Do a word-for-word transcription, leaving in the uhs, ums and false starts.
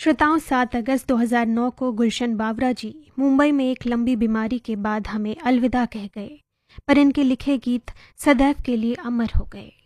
श्रोताओं, सात अगस्त दो हज़ार नौ को गुलशन बावरा जी मुंबई में एक लंबी बीमारी के बाद हमें अलविदा कह गए, पर इनके लिखे गीत सदैव के लिए अमर हो गए।